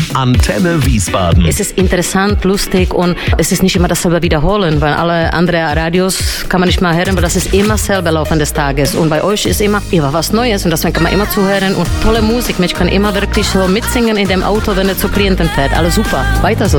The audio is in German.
Antenne Wiesbaden. Es ist interessant, lustig und es ist nicht immer dasselbe wiederholen, weil alle anderen Radios kann man nicht mal hören, weil das ist immer selber Laufen des Tages. Und bei euch ist immer was Neues und deswegen kann man immer zuhören und tolle Musik. Ich kann immer wirklich so mitsingen in dem Auto, wenn es zu Klienten fährt. Alles super. Weiter so.